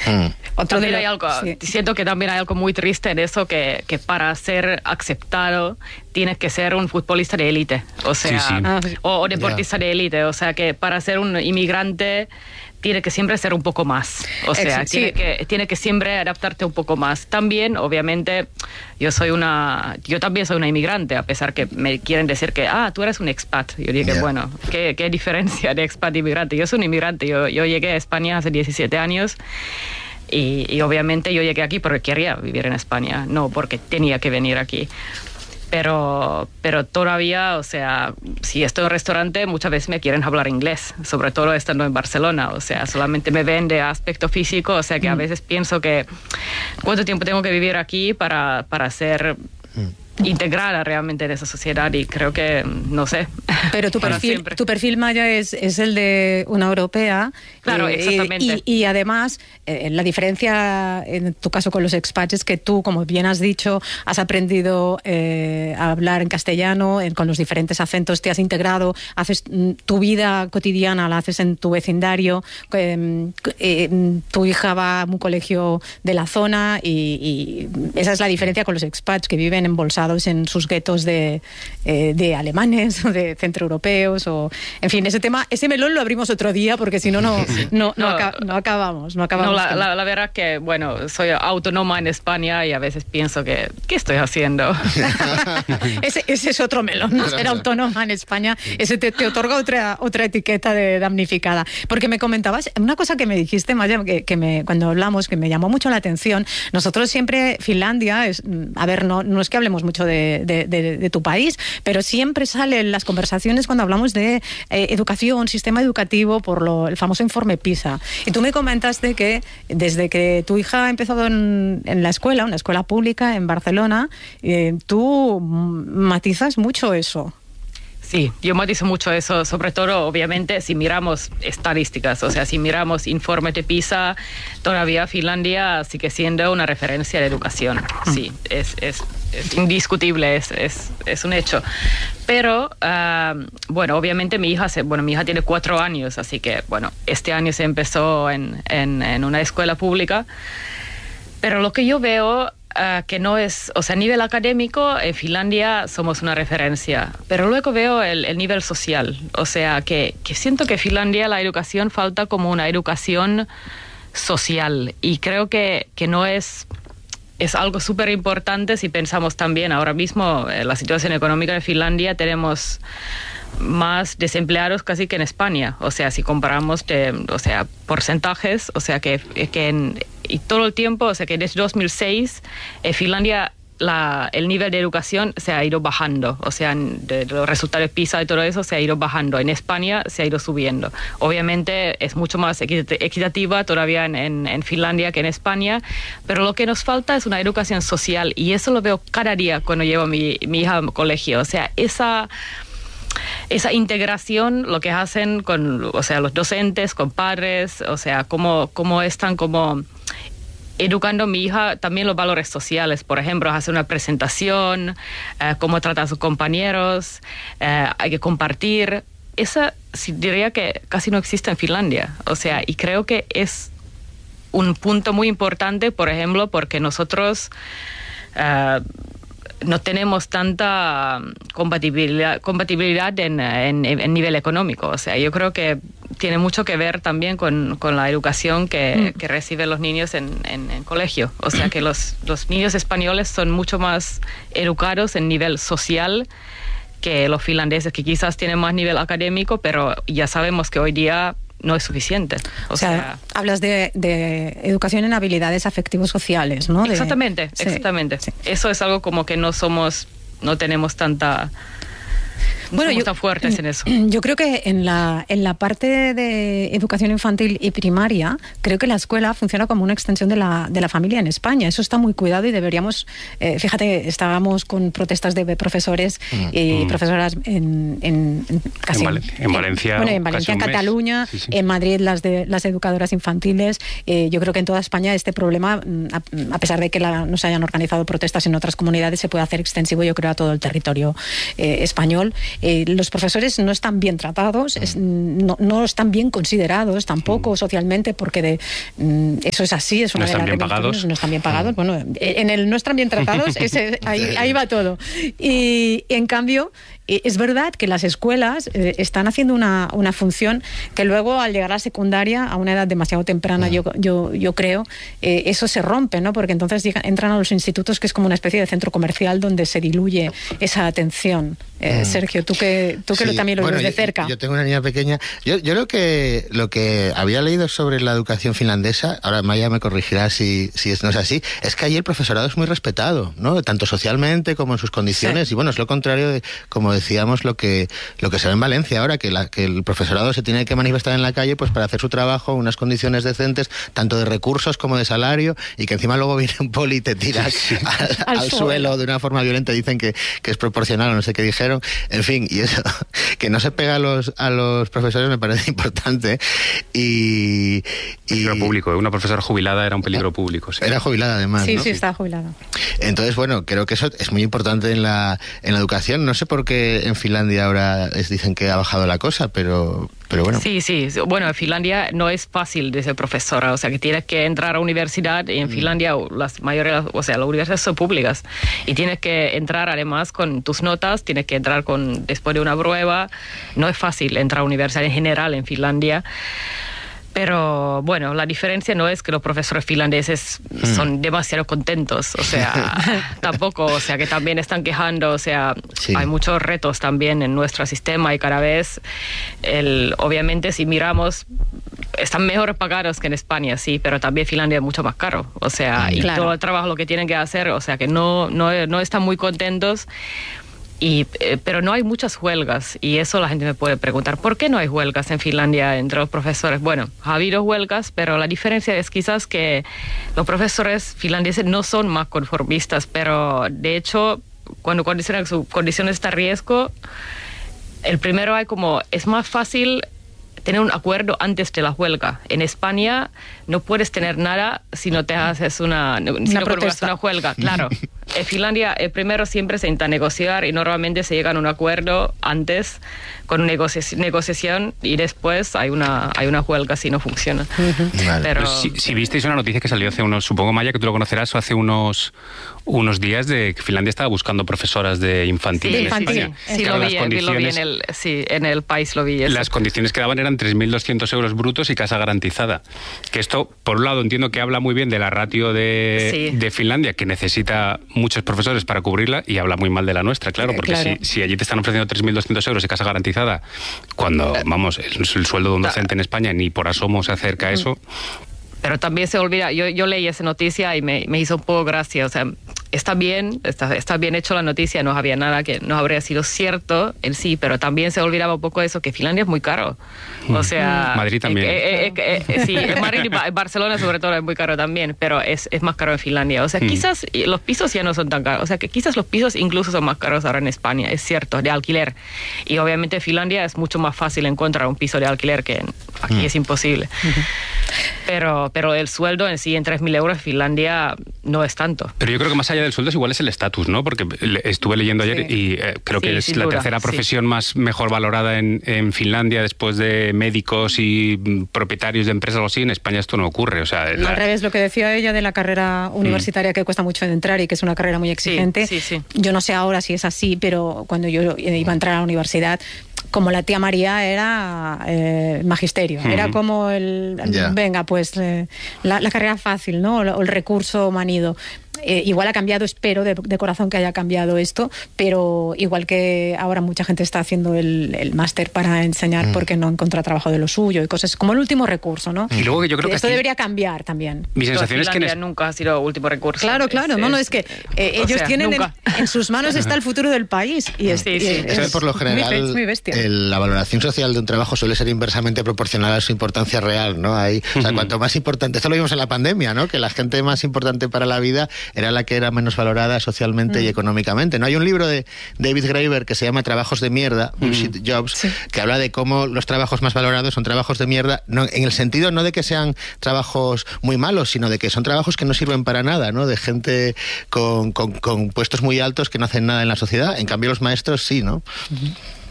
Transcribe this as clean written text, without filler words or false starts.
Hay algo, siento que también hay algo muy triste en eso, que para ser aceptado tienes que ser un futbolista de élite, o sea, o deportista de élite, o sea que para ser un inmigrante tiene que siempre ser un poco más, o sea, tiene que siempre adaptarte un poco más. También, obviamente, yo también soy una inmigrante, a pesar que me quieren decir que, tú eres un expat. Yo dije, bueno, ¿qué diferencia de expat y inmigrante? Yo soy un inmigrante, yo llegué a España hace 17 años y obviamente yo llegué aquí porque quería vivir en España, no porque tenía que venir aquí. Pero todavía, o sea, si estoy en un restaurante, muchas veces me quieren hablar inglés, sobre todo estando en Barcelona, o sea, solamente me ven de aspecto físico, o sea, que a veces pienso que cuánto tiempo tengo que vivir aquí para ser integrada realmente en esa sociedad, y creo que, no sé. Pero tu perfil, Maya, es el de una europea. Claro, exactamente. Y además, la diferencia en tu caso con los expats es que tú, como bien has dicho, has aprendido a hablar en castellano, con los diferentes acentos, te has integrado, haces tu vida cotidiana, la haces en tu vecindario, tu hija va a un colegio de la zona, y esa es la diferencia con los expats que viven embolsados en sus guetos de alemanes o de centroeuropeos, o en fin, ese melón lo abrimos otro día, porque si no acabamos. La verdad que, bueno, soy autónoma en España y a veces pienso que ¿qué estoy haciendo? ese es otro melón, ¿no? Ser autónoma en España, ese te otorga otra etiqueta de damnificada. Porque me comentabas una cosa que me dijiste, Maya, cuando hablamos, que me llamó mucho la atención. Nosotros siempre, Finlandia, no es que hablemos mucho de tu país, pero siempre salen las conversaciones cuando hablamos de educación, sistema educativo, por el famoso informe PISA. Y tú me comentaste que desde que tu hija ha empezado en la escuela, una escuela pública en Barcelona, tú matizas mucho eso. Sí, yo matizo mucho eso, sobre todo, obviamente, si miramos estadísticas, o sea, si miramos informes de PISA, todavía Finlandia sigue siendo una referencia de educación. Sí, es indiscutible, es un hecho. Pero, bueno, obviamente mi hija tiene 4 años, así que, bueno, este año se empezó en una escuela pública, pero lo que yo veo que no es, o sea, a nivel académico, en Finlandia somos una referencia, pero luego veo el nivel social, o sea, que siento que en Finlandia la educación falta como una educación social, y creo que no es algo súper importante si pensamos también ahora mismo en la situación económica de Finlandia. Tenemos más desempleados casi que en España, o sea, si comparamos porcentajes, o sea, y todo el tiempo, o sea, que desde 2006 en Finlandia el nivel de educación se ha ido bajando, o sea, de los resultados de PISA y todo eso se ha ido bajando. En España se ha ido subiendo. Obviamente es mucho más equitativa todavía en Finlandia que en España, pero lo que nos falta es una educación social, y eso lo veo cada día cuando llevo a mi hija al colegio, o sea, esa integración, lo que hacen con, o sea, los docentes, con padres, o sea, cómo están como educando a mi hija también los valores sociales, por ejemplo, hacer una presentación, cómo tratar a sus compañeros, hay que compartir. Esa diría que casi no existe en Finlandia, o sea, y creo que es un punto muy importante, por ejemplo, porque nosotros no tenemos tanta compatibilidad en nivel económico. O sea, yo creo que tiene mucho que ver también con la educación que reciben los niños en colegio. O sea, que los niños españoles son mucho más educados en nivel social que los finlandeses, que quizás tienen más nivel académico, pero ya sabemos que hoy día no es suficiente. O sea, hablas de educación en habilidades afectivo-sociales, ¿no? Exactamente. Sí. Eso es algo como que no tenemos tanta... Bueno, somos tan fuertes en eso. Yo creo que en la parte de educación infantil y primaria, creo que la escuela funciona como una extensión de la familia en España. Eso está muy cuidado y deberíamos... fíjate, estábamos con protestas de profesores y profesoras en Valencia. Bueno, en Valencia, en Cataluña, sí. En Madrid las educadoras infantiles. Yo creo que en toda España este problema, a pesar de que no se hayan organizado protestas en otras comunidades, se puede hacer extensivo, yo creo, a todo el territorio español. los profesores no están bien tratados, no están bien considerados tampoco socialmente, porque eso es así, es una de las reivindicaciones. No están bien pagados. Bueno, en el no están bien tratados, ahí va todo. Y en cambio, es verdad que las escuelas están haciendo una función que luego, al llegar a la secundaria, a una edad demasiado temprana, yo creo, eso se rompe, ¿no? Porque entonces entran a los institutos, que es como una especie de centro comercial donde se diluye esa atención. Sergio, tú que también lo ves de cerca. Yo tengo una niña pequeña. Yo lo que había leído sobre la educación finlandesa, ahora Maya me corregirá si no es así, es que allí el profesorado es muy respetado, ¿no? Tanto socialmente como en sus condiciones. Sí. Y bueno, es lo contrario de, como decíamos, lo que se ve en Valencia ahora, que el profesorado se tiene que manifestar en la calle pues para hacer su trabajo en unas condiciones decentes, tanto de recursos como de salario, y que encima luego viene un poli y te tira al suelo de una forma violenta. Dicen que es proporcional, o no sé qué dijeron. En fin, y eso, que no se pega a los profesores, me parece importante. Peligro público. Una profesora jubilada era un peligro público. Sí. Era jubilada, además, Sí, ¿no? sí, está jubilada. Entonces, bueno, creo que eso es muy importante en la educación. No sé por qué en Finlandia ahora dicen que ha bajado la cosa, pero bueno. Sí. Bueno, en Finlandia no es fácil de ser profesora, o sea, que tienes que entrar a universidad, y en Finlandia las universidades son públicas, y tienes que entrar además con tus notas, tienes que entrar después de una prueba. No es fácil entrar a universidad en general en Finlandia. Pero bueno, la diferencia no es que los profesores finlandeses son demasiado contentos, o sea, tampoco, o sea, que también están quejando, o sea, sí. Hay muchos retos también en nuestro sistema, y cada vez, obviamente, si miramos, están mejor pagados que en España, sí, pero también Finlandia es mucho más caro, o sea, y claro, todo el trabajo lo que tienen que hacer, o sea, que no están muy contentos. Pero no hay muchas huelgas, y eso la gente me puede preguntar, ¿por qué no hay huelgas en Finlandia entre los profesores? Bueno, ha habido huelgas, pero la diferencia es quizás que los profesores finlandeses no son más conformistas, pero de hecho, cuando condicionan su condición está a riesgo, el primero es más fácil tener un acuerdo antes de la huelga. En España no puedes tener nada si no te haces una huelga, claro. En Finlandia, primero siempre se intenta negociar, y normalmente se llega a un acuerdo antes con una negociación, y después hay una huelga si no funciona. Vale. Pero si visteis una noticia que salió hace supongo, Maya, que tú lo conocerás, hace unos días, de que Finlandia estaba buscando profesoras de infantil en España. Sí, lo vi en el país, lo vi. Eso. Las condiciones que daban eran 3.200 euros brutos y casa garantizada. Que esto, por un lado, entiendo que habla muy bien de la ratio de Finlandia, que necesita muchos profesores para cubrirla, y habla muy mal de la nuestra, claro, porque claro, si allí te están ofreciendo 3.200 euros de casa garantizada, cuando, vamos, el sueldo de un docente en España ni por asomo se acerca a eso. Pero también se olvida, yo leí esa noticia y me hizo un poco gracia, o sea, está bien hecho la noticia, no había nada que no habría sido cierto en sí, pero también se olvidaba un poco eso, que Finlandia es muy caro. O sea, Madrid también. Sí, en Madrid y Barcelona sobre todo es muy caro también, pero es más caro en Finlandia. O sea, quizás los pisos ya no son tan caros, o sea, que quizás los pisos incluso son más caros ahora en España, es cierto, de alquiler. Y obviamente en Finlandia es mucho más fácil encontrar un piso de alquiler, que aquí es imposible. Pero el sueldo en sí, en 3.000 euros, Finlandia no es tanto. Pero yo creo que más allá del sueldo es igual es el estatus, ¿no? Porque estuve leyendo ayer y creo que es la tercera profesión más mejor valorada en Finlandia, después de médicos y propietarios de empresas o así. En España esto no ocurre. O sea, al revés, lo que decía ella de la carrera universitaria, que cuesta mucho de entrar y que es una carrera muy exigente. Sí. Yo no sé ahora si es así, pero cuando yo iba a entrar a la universidad, como la tía María era magisterio, era como venga, pues la carrera fácil, ¿no? O el recurso manido. Igual ha cambiado, espero de corazón que haya cambiado esto, pero igual que ahora mucha gente está haciendo el máster para enseñar porque no encuentra trabajo de lo suyo y cosas, como el último recurso, ¿no? Y luego que yo creo que esto debería cambiar también. Mi sensación es que nunca ha sido último recurso. Claro, es que ellos tienen en sus manos está el futuro del país, y es por lo general muy bestia. La valoración social de un trabajo suele ser inversamente proporcional a su importancia real, ¿no? O sea, cuanto más importante, esto lo vimos en la pandemia, ¿no? Que la gente más importante para la vida era la que era menos valorada socialmente y económicamente, ¿no? Hay un libro de David Graeber que se llama Trabajos de mierda, Bullshit Jobs, que habla de cómo los trabajos más valorados son trabajos de mierda, no, en el sentido no de que sean trabajos muy malos, sino de que son trabajos que no sirven para nada, ¿no? De gente con puestos muy altos que no hacen nada en la sociedad. En cambio, los maestros sí, ¿no?